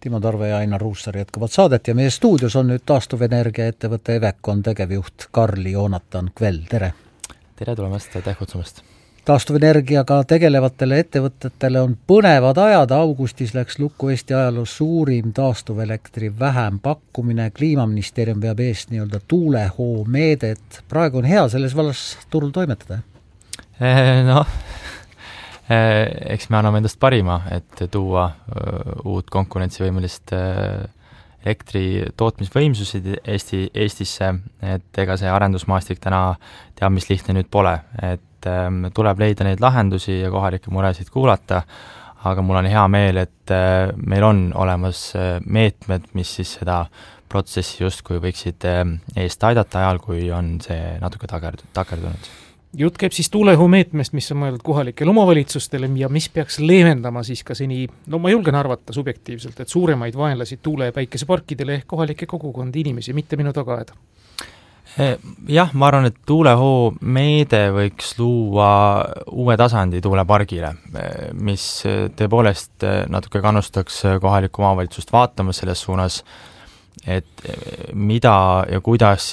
Timo Tarve ja Ainar Ruussaar jätkavad saadet ja meie stuudios on nüüd taastuvenergia ettevõtte Evecon tegevjuht Karl-Joonatan Kvell, tere! Tere tulemast, tere kutsumast! Taastuvenergiaga tegelevatele ettevõtetele on põnevad ajad. Augustis läks lukku Eesti ajaloos suurim taastuvelektri vähempakkumine. Kliimaministeerium peab eest nii-öelda tuulehoo meedet. Praegu on hea selles vallas turul toimetada? Eks me anname endast parima, et tuua uut konkurentsivõimelist elektri tootmisvõimsusid Eestisse, et ega see arendusmaastik täna teab, mis lihtne nüüd pole, et tuleb leida neid lahendusi ja kohalikke muresid kuulata, aga mul on hea meel, et meil on olemas meetmed, mis siis seda protsessi justkui võiksid eest aidata ajal, kui on see natuke takerdunud. Jutt käib siis tuulehoo meetmest, mis on mõeldud kohalikele omavalitsustele ja mis peaks leevendama siis ka seni, ma julgen arvata subjektiivselt, et suuremaid vaenlasi tuule- ja päikeseparkidele ehk kohalike kogukondi inimesi, mitte minu tagaaeda. Jah, ma arvan, et tuulehoo meede võiks luua uue tasandi tuulepargile, mis tõepoolest natuke kannustaks kohalikku omavalitsust vaatama selles suunas, et mida ja kuidas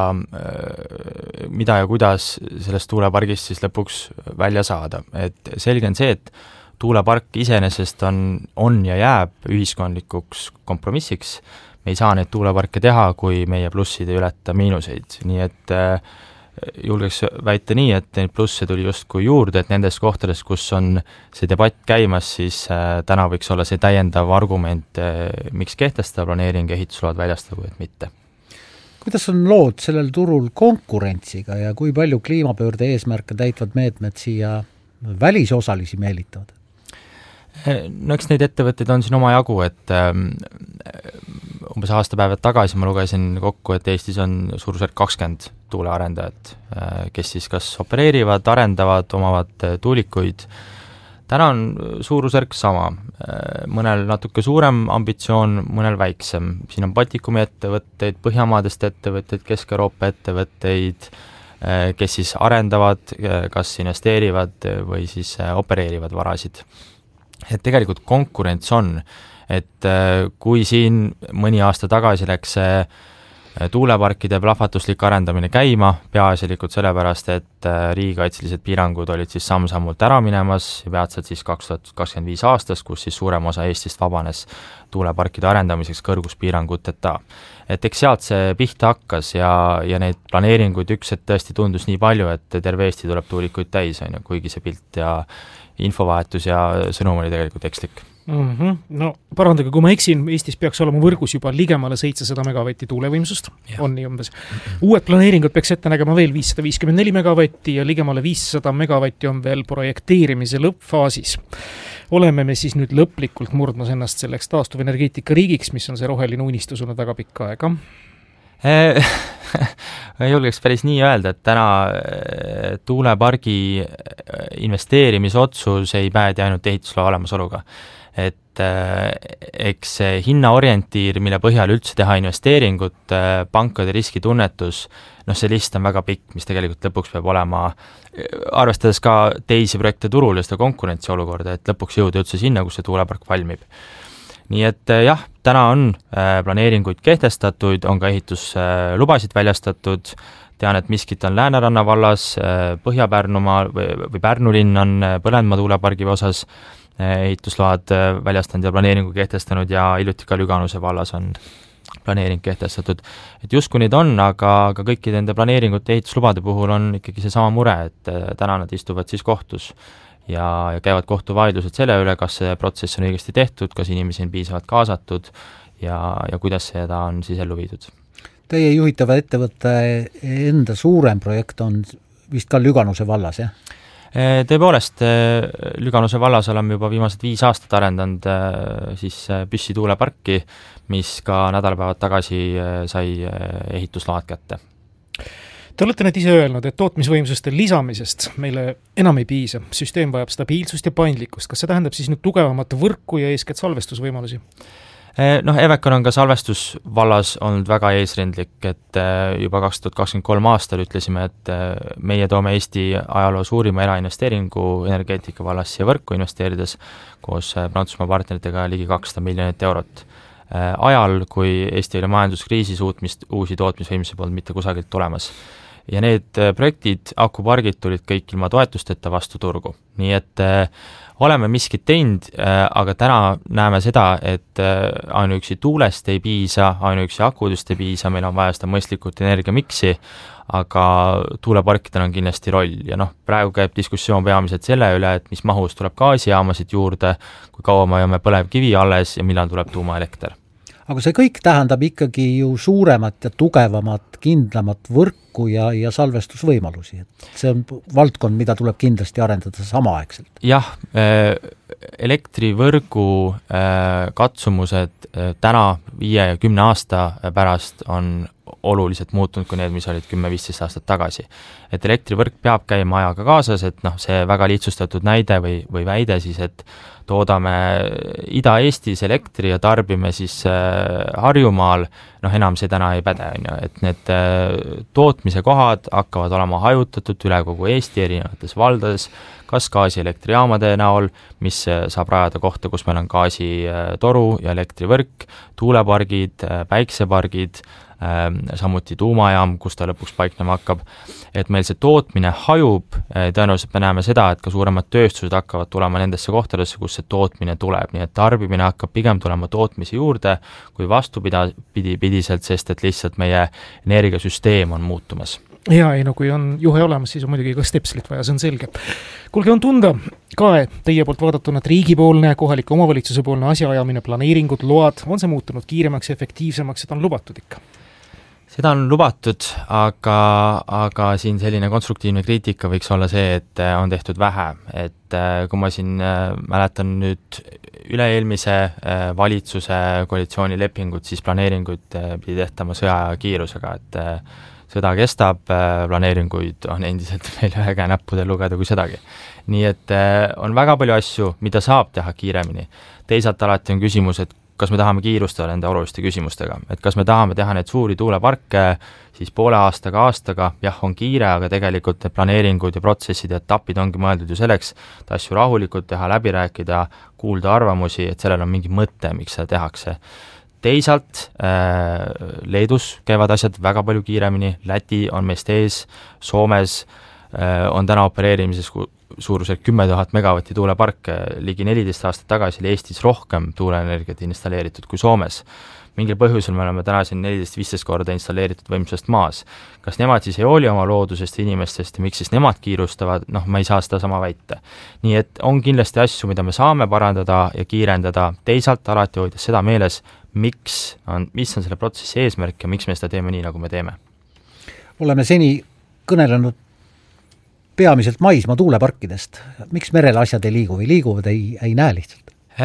sellest tuulepargist siis lõpuks välja saada. Et selge on see, et tuulepark iseenesest on ja jääb ühiskondlikuks kompromissiks. Me ei saa neid tuuleparke teha, kui meie plussid ei ületa miinuseid. Nii et julgeks väita nii, et neid plusse tuli justkui juurde, et nendes kohtades, kus on see debatt käimas, siis täna võiks olla see täiendav argument, miks kehtestada planeering ja ehitusload väljastada, kui et mitte. Kuidas on lood sellel turul konkurentsiga ja kui palju kliimapöörde eesmärke täitvad meetmed siia välisosalisi meelitavad? No eks neid ettevõtteid on siin oma jagu, et umbes aastapäevad tagasi ma lugesin kokku, et Eestis on suurusjärk 20 tuulearendajat, kes siis kas opereerivad, arendavad, omavad tuulikuid. Täna on suurusjärk sama, mõnel natuke suurem ambitsioon, mõnel väiksem. Siin on Baltikumi ettevõtteid, Põhjamaadest ettevõtteid, Kesk-Euroopa ettevõtteid, kes siis arendavad, kas investeerivad või siis opereerivad varasid. Et tegelikult konkurents on, et kui siin mõni aasta tagasi läks tuuleparkide plahvatuslik arendamine käima, peaasjalikult sellepärast, et riigikaitselised piirangud olid siis samm-sammult ära minemas ja peatselt siis 2025 aastast, kus siis suurem osa Eestist vabanes tuuleparkide arendamiseks kõrguspiiranguteta. Et eks sealt see pihta hakkas ja neid planeeringuid et tõesti tundus nii palju, et terve Eesti tuleb tuulikuid täis, kuigi see pilt ja infovahetus ja sõnum oli tegelikult ekslik. No parandage, kui ma eksin, Eestis peaks olema võrgus juba ligemale 700 megavatti tuulevõimsust, on nii umbes. Uued planeeringud peaks ette nägema veel 554 megavatti ja ligemale 500 megavatti on veel projekteerimise lõppfaasis. Oleme me siis nüüd lõplikult murdmas ennast selleks taastuvenergeetika riigiks, mis on see roheline unistus olnud väga pikka aega? Ei julgeks päris nii öelda, et täna tuulepargi investeerimisotsus ei päädi ainult ehitusloa olemasoluga. Et eks see hinnaorientiir, mille põhjal üldse teha investeeringut, pankade riskitunnetus, see list on väga pikk, mis tegelikult lõpuks peab olema, arvestades ka teisi projekte turul ja seda konkurentsi olukorda, et lõpuks jõuda üldse sinna, kus see tuulepark valmib. Nii et jah, täna on planeeringuid kehtestatud, on ka ehituslubasid väljastatud, tean, et Miskit on Lääneranna vallas, Põhja-Pärnumaa või Pärnu linn on Põlendmaa tuulepargi osas ehitusload väljastanud ja planeeringu kehtestanud ja hiljuti ka Lüganuse vallas on planeering kehtestatud. Et justkui neid on, aga kõiki nende planeeringute ehituslubade puhul on ikkagi see sama mure, et täna nad istuvad siis kohtus ja käivad kohtuvaidlused selle üle, kas see protsess on õigesti tehtud, kas inimesi on piisavalt kaasatud ja kuidas seda on siis ellu viidud. Teie juhitava ettevõtte enda suurem projekt on vist ka Lüganuse vallas, jah? Tõepoolest, Lüganuse vallas oleme juba viimased 5 aastat arendanud siis Püssi tuuleparki, mis ka nädalapäevad tagasi sai ehitusload kätte. Te olete nüüd ise öelnud, et tootmisvõimsuste lisamisest meile enam ei piisa. Süsteem vajab stabiilsust ja paindlikkust. Kas see tähendab siis nüüd tugevamat võrku ja eeskätt salvestusvõimalusi? Evecon on ka salvestusvallas olnud väga eesrindlik, et juba 2023 aastal ütlesime, et meie toome Eesti ajaloo suurima erainvesteeringu energeetika vallas siia võrku investeerides koos Prantsusmaa partneritega ligi 200 miljonit eurot. Ajal, kui Eesti oli majanduskriisis, uusi tootmisvõimsusi polnud mitte kusagilt tulemas. Ja need projektid, akupargid tulid kõik ilma toetusteta vastu turgu. Nii et oleme miskit teinud, aga täna näeme seda, et ainuüksi tuulest ei piisa, ainuüksi akudest ei piisa, meil on vaja seda mõistlikult energiamiksi, aga tuuleparkidel on kindlasti roll. Ja praegu käib diskussioon peamiselt selle üle, et mis mahus tuleb gaasijaamasid juurde, kui kaua me hoiame põlevkivi alles ja millal tuleb tuumaelekter. Aga see kõik tähendab ikkagi ju suuremat ja tugevamat, kindlamat võrku ja salvestusvõimalusi. See on valdkond, mida tuleb kindlasti arendada samaaegselt. Jah, elektrivõrgu katsumused täna 5 ja 10 aasta pärast on oluliselt muutunud kui need, mis olid 10-15 aastat tagasi. Et elektrivõrk peab käima ajaga kaasas, et see väga lihtsustatud näide või väide siis, et toodame Ida-Eestis elektri ja tarbime siis Harjumaal, enam see täna ei päde, et need tootmise kohad hakkavad olema hajutatud üle kogu Eesti erinevates valdades, kas gaasielektrijaamade näol, mis saab rajada kohta, kus meil on gaasitoru ja elektrivõrk, tuulepargid, päiksepargid, samuti tuumajaam, kus ta lõpuks paiknema hakkab, et meil see tootmine hajub, tõenäoliselt me näeme seda, et ka suuremad tööstused hakkavad tulema nendesse kohtadesse, kus see tootmine tuleb, nii et tarbimine hakkab pigem tulema tootmise juurde, kui vastupidiselt, sest et lihtsalt meie energiasüsteem on muutumas. Ja kui on juhe olemas, siis on muidugi ka stepslit vaja, see on selge. Kuulge, on tunda ka, et teie poolt vaadatuna, et riigipoolne, kohalike omavalitsuse poolne asjaajamine, planeeringud, load, on see muutunud kiiremaks ja efektiivsemaks, seda on lubatud ikka? Seda on lubatud, aga siin selline konstruktiivne kriitika võiks olla see, et on tehtud vähe, et kui ma siin mäletan nüüd üle-eelmise valitsuse koalitsioonilepingut, siis planeeringuid pidi tehtama sõjaaja kiirusega, et sõda kestab, planeeringuid on endiselt meil ühe käe näppudel lugeda kui sedagi. Nii et on väga palju asju, mida saab teha kiiremini. Teisalt alati on küsimus, et kas me tahame kiirustada nende oluliste küsimustega, et kas me tahame teha need suuri tuuleparke siis poole aastaga, jah, on kiire, aga tegelikult need planeeringud ja protsessid ja etapid ongi mõeldud ju selleks, et asju rahulikult teha, läbi rääkida, kuulda arvamusi, et sellel on mingi mõte, miks seda tehakse. Teisalt Leedus käivad asjad väga palju kiiremini, Läti on meist ees, Soomes on täna opereerimises suurusjärk 10 000 megavatti tuuleparke, ligi 14 aastat tagasi oli Eestis rohkem tuuleenergiat installeeritud kui Soomes. Mingil põhjusel me oleme täna siin 14-15 korda installeeritud võimsust maas. Kas nemad siis ei hooli oma loodusest ja inimestest ja miks siis nemad kiirustavad, ma ei saa seda sama väita. Nii et on kindlasti asju, mida me saame parandada ja kiirendada, teisalt alati hoides seda meeles, mis on selle protsessi eesmärk ja miks me seda teeme nii, nagu me teeme. Oleme seni kõnelenud peamiselt maismaa tuuleparkidest. Miks merel asjad ei liigu või liiguvad, ei näe lihtsalt?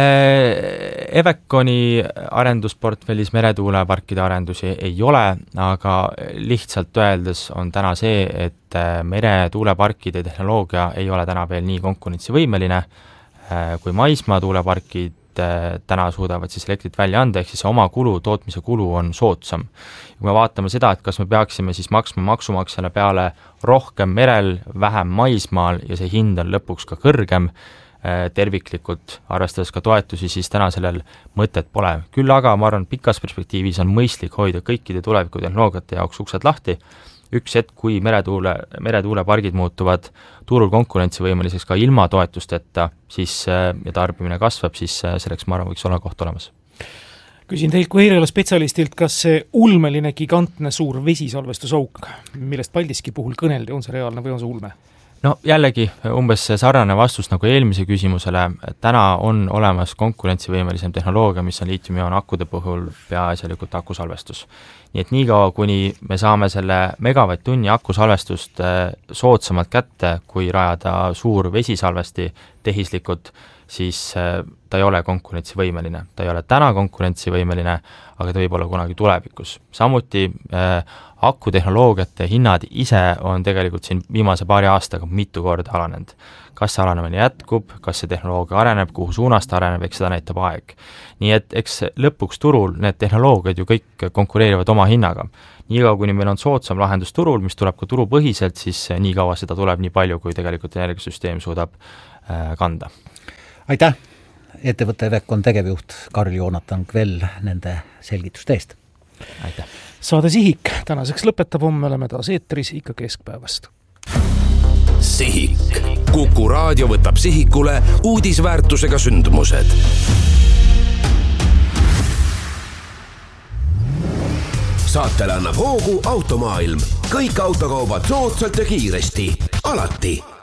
Eveconi arendusportfellis meretuuleparkide arendusi ei ole, aga lihtsalt öeldes on täna see, et meretuuleparkide tehnoloogia ei ole täna veel nii konkurentsivõimeline, kui maismaa tuuleparkid täna suudavad siis elektrit välja anda, ehk siis oma tootmise kulu on soodsam. Kui me vaatame seda, et kas me peaksime siis maksma maksumaksjale peale rohkem merel, vähem maismaal ja see hind on lõpuks ka kõrgem terviklikult, arvestades ka toetusi, siis täna sellel mõtet pole. Küll aga ma arvan, pikas perspektiivis on mõistlik hoida kõikide tulevikutehnoloogiate jaoks uksed lahti. Üks hetk, kui meretuulepargid muutuvad turul konkurentsivõimeliseks ka ilma toetusteta, siis ja tarbimine kasvab, siis selleks ma arvan, võiks olla koht olemas. Küsin teilt kui eriala spetsialistilt, kas see ulmeline gigantne suur vesisalvestusauk, millest Paldiski puhul kõneldi, on see reaalne või on see ulme? No jällegi umbes sarnane vastus nagu eelmise küsimusele, täna on olemas konkurentsivõimelisem tehnoloogia, mis on liitiumioon akude puhul peaasjalikult akusalvestus. Nii et niikaua, kuni me saame selle megavatt-tunni akusalvestust soodsamalt kätte, kui rajada suur vesisalvesti tehislikult, siis ta ei ole konkurentsivõimeline. Ta ei ole täna konkurentsivõimeline, aga ta võib olla kunagi tulevikus. Samuti akutehnoloogiate hinnad ise on tegelikult siin viimase paari aastaga mitu korda alanenud. Kas see alanemine jätkub, kas see tehnoloogia areneb, kuhu suunas ta areneb, eks seda näitab aeg. Nii et eks lõpuks turul need tehnoloogiad ju kõik konkureerivad oma hinnaga. Nii kaua, kuni meil on soodsam lahendus turul, mis tuleb ka turupõhiselt, siis nii kaua seda tuleb nii palju, kui tegelikult energiasüsteem suudab kanda. Aitäh! Ettevõtte Evecon tegevjuht Karl-Joonatan Kvell nende selgituste eest. Aitäh! Saade Sihik tänaseks lõpetab, homme oleme taas eetris ikka keskpäevast. Sihik. Kuku raadio võtab sihikule uudisväärtusega sündmused. Saatele annab hoogu Automaailm. Kõik autokaubad soodsalt ja kiiresti. Alati.